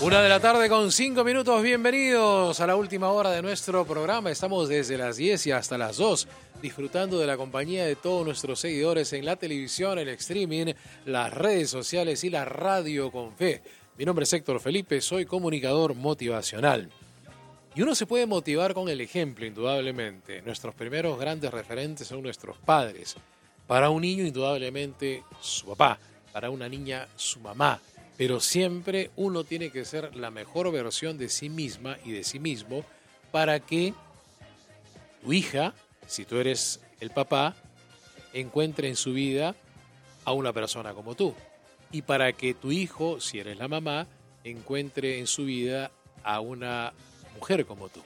1:05 p.m. Bienvenidos a la última hora de nuestro programa. Estamos desde las 10 y hasta las 2 disfrutando de la compañía de todos nuestros seguidores en la televisión, el streaming, las redes sociales y la radio con fe. Mi nombre es Héctor Felipe, soy comunicador motivacional. Y uno se puede motivar con el ejemplo, indudablemente. Nuestros primeros grandes referentes son nuestros padres. Para un niño, indudablemente, su papá. Para una niña, su mamá. Pero siempre uno tiene que ser la mejor versión de sí misma y de sí mismo para que tu hija, si tú eres el papá, encuentre en su vida a una persona como tú. Y para que tu hijo, si eres la mamá, encuentre en su vida a una mujer como tú.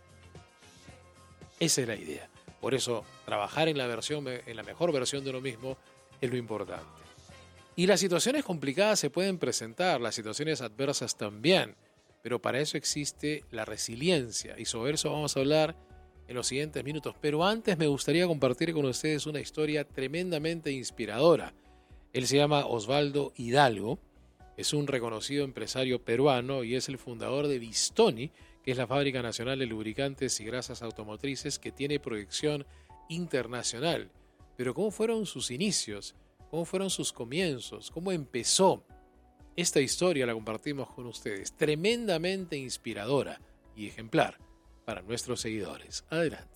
Esa es la idea. Por eso, trabajar en la mejor versión de uno mismo es lo importante. Y las situaciones complicadas se pueden presentar, las situaciones adversas también, pero para eso existe la resiliencia y sobre eso vamos a hablar en los siguientes minutos. Pero antes me gustaría compartir con ustedes una historia tremendamente inspiradora. Él se llama Osvaldo Hidalgo, es un reconocido empresario peruano y es el fundador de Bistoni, que es la fábrica nacional de lubricantes y grasas automotrices que tiene proyección internacional. Pero ¿cómo fueron sus inicios? ¿Cómo fueron sus comienzos? ¿Cómo empezó? Esta historia la compartimos con ustedes, tremendamente inspiradora y ejemplar para nuestros seguidores. Adelante.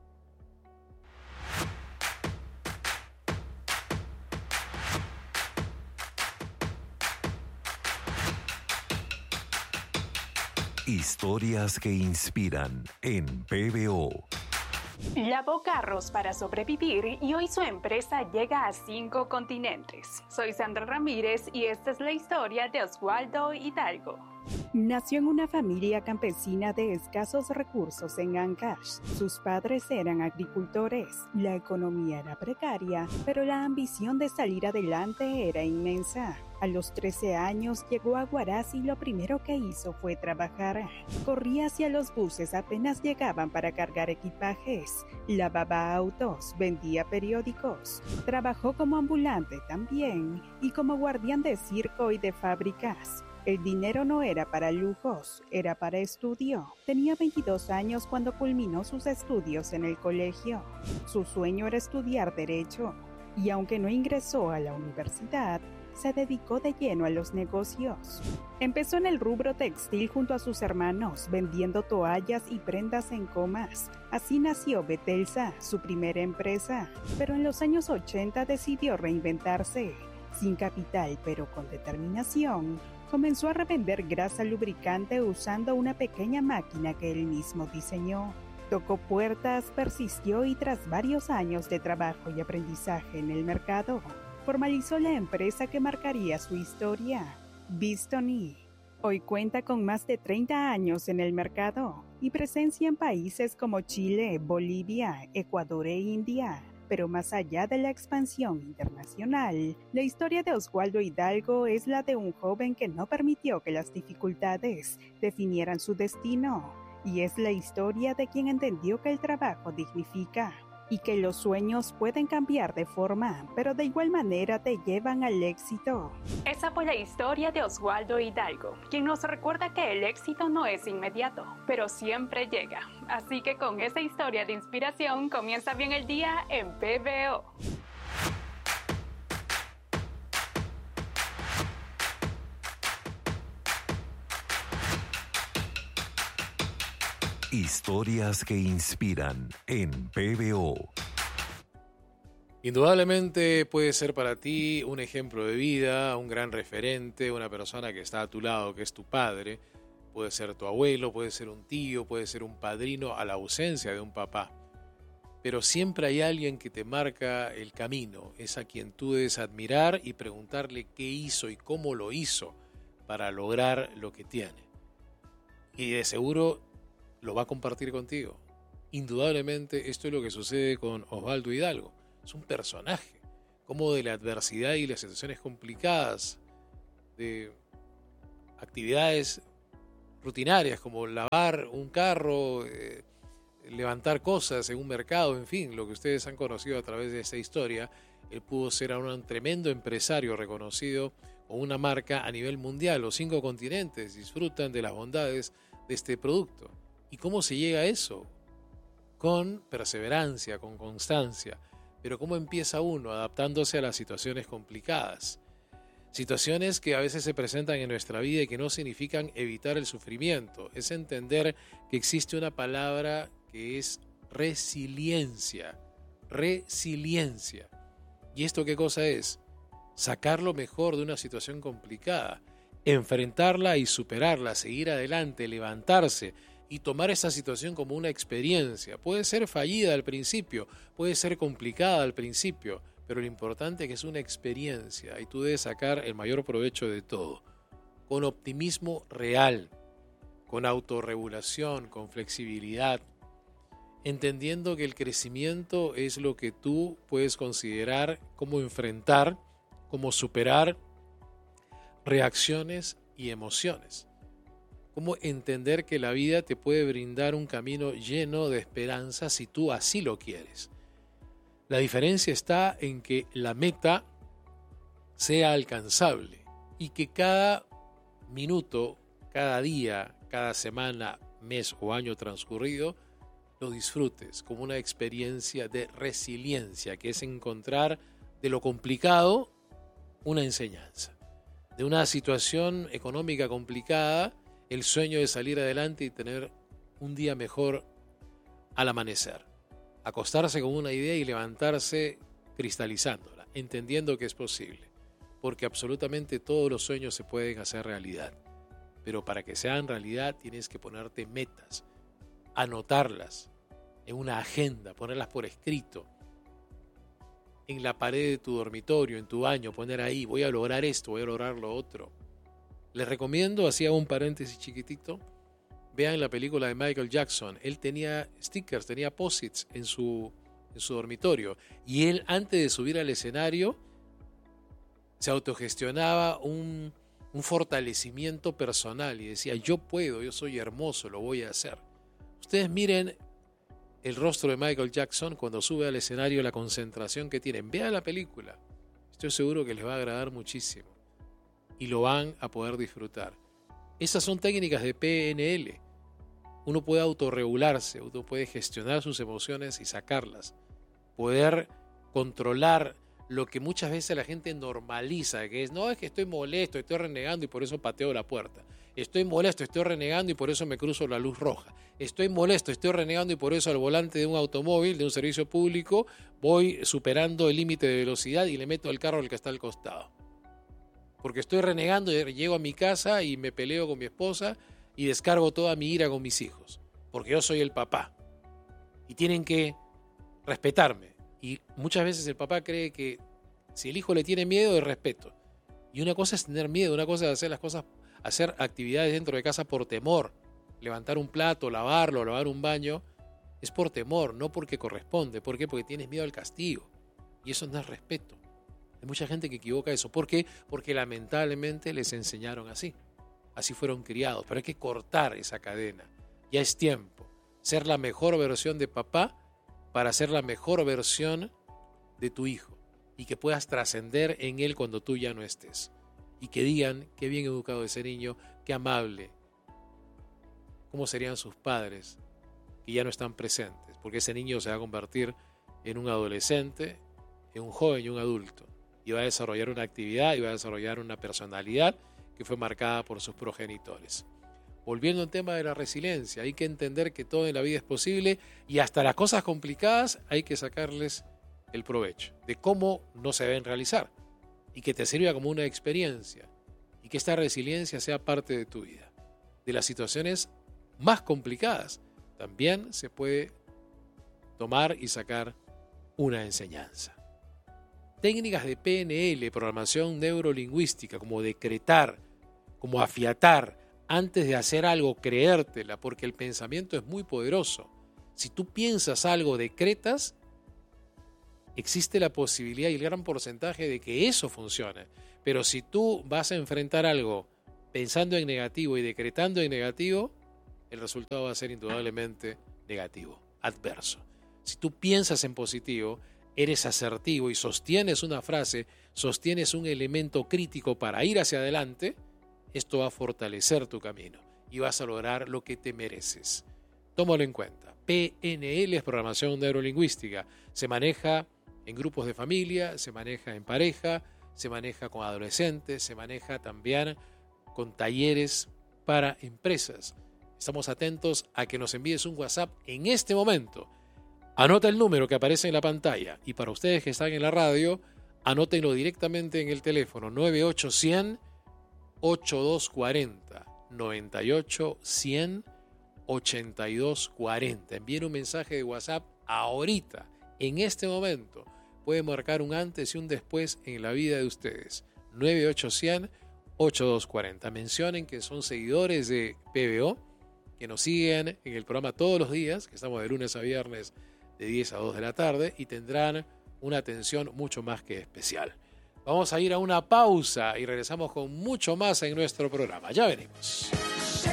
Historias que inspiran en PBO. Lavó carros para sobrevivir y hoy su empresa llega a 5 continentes. Soy Sandra Ramírez y esta es la historia de Osvaldo Hidalgo. Nació en una familia campesina de escasos recursos en Ancash. Sus padres eran agricultores, la economía era precaria, pero la ambición de salir adelante era inmensa. A los 13 años llegó a Huaraz y lo primero que hizo fue trabajar. Corría hacia los buses apenas llegaban para cargar equipajes, lavaba autos, vendía periódicos. Trabajó como ambulante también y como guardián de circo y de fábricas. El dinero no era para lujos, era para estudio. Tenía 22 años cuando culminó sus estudios en el colegio. Su sueño era estudiar Derecho, y aunque no ingresó a la universidad, se dedicó de lleno a los negocios. Empezó en el rubro textil junto a sus hermanos, vendiendo toallas y prendas en comas. Así nació Betelsa, su primera empresa. Pero en los años 80 decidió reinventarse. Sin capital, pero con determinación, comenzó a revender grasa lubricante usando una pequeña máquina que él mismo diseñó. Tocó puertas, persistió y tras varios años de trabajo y aprendizaje en el mercado, formalizó la empresa que marcaría su historia, Bistoni. Hoy cuenta con más de 30 años en el mercado y presencia en países como Chile, Bolivia, Ecuador e India. Pero más allá de la expansión internacional, la historia de Osvaldo Hidalgo es la de un joven que no permitió que las dificultades definieran su destino, y es la historia de quien entendió que el trabajo dignifica y que los sueños pueden cambiar de forma, pero de igual manera te llevan al éxito. Esa fue la historia de Osvaldo Hidalgo, quien nos recuerda que el éxito no es inmediato, pero siempre llega. Así que con esa historia de inspiración comienza bien el día en PBO. Historias que inspiran en PBO. Indudablemente puede ser para ti un ejemplo de vida, un gran referente, una persona que está a tu lado, que es tu padre. Puede ser tu abuelo, puede ser un tío, puede ser un padrino a la ausencia de un papá. Pero siempre hay alguien que te marca el camino, es a quien tú debes admirar y preguntarle qué hizo y cómo lo hizo para lograr lo que tiene. Y de seguro lo va a compartir contigo. Indudablemente esto es lo que sucede con Osvaldo Hidalgo. Es un personaje, como de la adversidad y las situaciones complicadas, de actividades rutinarias como lavar un carro, levantar cosas en un mercado, en fin, lo que ustedes han conocido a través de esta historia. Él pudo ser un tremendo empresario reconocido o una marca a nivel mundial. Los 5 continentes disfrutan de las bondades de este producto. ¿Y cómo se llega a eso? Con perseverancia, con constancia. Pero ¿cómo empieza uno? Adaptándose a las situaciones complicadas. Situaciones que a veces se presentan en nuestra vida y que no significan evitar el sufrimiento. Es entender que existe una palabra que es resiliencia. Resiliencia. ¿Y esto qué cosa es? Sacar lo mejor de una situación complicada, enfrentarla y superarla, seguir adelante, levantarse y tomar esa situación como una experiencia. Puede ser fallida al principio, puede ser complicada al principio, pero lo importante es que es una experiencia y tú debes sacar el mayor provecho de todo, con optimismo real, con autorregulación, con flexibilidad, entendiendo que el crecimiento es lo que tú puedes considerar como enfrentar, como superar reacciones y emociones. Cómo entender que la vida te puede brindar un camino lleno de esperanza si tú así lo quieres. La diferencia está en que la meta sea alcanzable y que cada minuto, cada día, cada semana, mes o año transcurrido lo disfrutes como una experiencia de resiliencia, que es encontrar de lo complicado una enseñanza. De una situación económica complicada, el sueño de salir adelante y tener un día mejor al amanecer. Acostarse con una idea y levantarse cristalizándola, entendiendo que es posible. Porque absolutamente todos los sueños se pueden hacer realidad. Pero para que sean realidad tienes que ponerte metas, anotarlas en una agenda, ponerlas por escrito, en la pared de tu dormitorio, en tu baño, poner ahí, voy a lograr esto, voy a lograr lo otro. Les recomiendo, hacía un paréntesis chiquitito, vean la película de Michael Jackson. Él tenía stickers, tenía post-its en su dormitorio. Y él, antes de subir al escenario, se autogestionaba un fortalecimiento personal y decía, yo puedo, yo soy hermoso, lo voy a hacer. Ustedes miren el rostro de Michael Jackson cuando sube al escenario, la concentración que tienen. Vean la película. Estoy seguro que les va a agradar muchísimo. Y lo van a poder disfrutar. Esas son técnicas de PNL. Uno puede autorregularse, uno puede gestionar sus emociones y sacarlas. Poder controlar lo que muchas veces la gente normaliza, que es, no, es que estoy molesto, estoy renegando y por eso pateo la puerta. Estoy molesto, estoy renegando y por eso me cruzo la luz roja. Estoy molesto, estoy renegando y por eso al volante de un automóvil, de un servicio público, voy superando el límite de velocidad y le meto al carro al que está al costado. Porque estoy renegando y llego a mi casa y me peleo con mi esposa y descargo toda mi ira con mis hijos. Porque yo soy el papá. Y tienen que respetarme. Y muchas veces el papá cree que si el hijo le tiene miedo, es respeto. Y una cosa es tener miedo, una cosa es hacer las cosas, hacer actividades dentro de casa por temor. Levantar un plato, lavarlo, lavar un baño, es por temor, no porque corresponde. ¿Por qué? Porque tienes miedo al castigo. Y eso no es respeto. Hay mucha gente que equivoca eso. ¿Por qué? Porque lamentablemente les enseñaron así. Así fueron criados. Pero hay que cortar esa cadena. Ya es tiempo. Ser la mejor versión de papá para ser la mejor versión de tu hijo. Y que puedas trascender en él cuando tú ya no estés. Y que digan, qué bien educado ese niño, qué amable. ¿Cómo serían sus padres que ya no están presentes? Porque ese niño se va a convertir en un adolescente, en un joven y un adulto. Y va a desarrollar una actividad y va a desarrollar una personalidad que fue marcada por sus progenitores. Volviendo al tema de la resiliencia, hay que entender que todo en la vida es posible y hasta las cosas complicadas hay que sacarles el provecho de cómo no se deben realizar y que te sirva como una experiencia y que esta resiliencia sea parte de tu vida. De las situaciones más complicadas también se puede tomar y sacar una enseñanza. Técnicas de PNL, programación neurolingüística, como decretar, como afiatar, antes de hacer algo, creértela, porque el pensamiento es muy poderoso. Si tú piensas algo, decretas, existe la posibilidad y el gran porcentaje de que eso funcione. Pero si tú vas a enfrentar algo pensando en negativo y decretando en negativo, el resultado va a ser indudablemente negativo, adverso. Si tú piensas en positivo, eres asertivo y sostienes una frase, sostienes un elemento crítico para ir hacia adelante, esto va a fortalecer tu camino y vas a lograr lo que te mereces. Tómalo en cuenta. PNL es programación neurolingüística. Se maneja en grupos de familia, se maneja en pareja, se maneja con adolescentes, se maneja también con talleres para empresas. Estamos atentos a que nos envíes un WhatsApp en este momento. Anota el número que aparece en la pantalla y para ustedes que están en la radio, anótenlo directamente en el teléfono 98-100-8240, 98-100-8240. Envíen un mensaje de WhatsApp ahorita, en este momento. Puede marcar un antes y un después en la vida de ustedes. 98-100-8240. Mencionen que son seguidores de PBO, que nos siguen en el programa todos los días, que estamos de lunes a viernes de 10 a 2 de la tarde y tendrán una atención mucho más que especial. Vamos a ir a una pausa y regresamos con mucho más en nuestro programa. Ya venimos.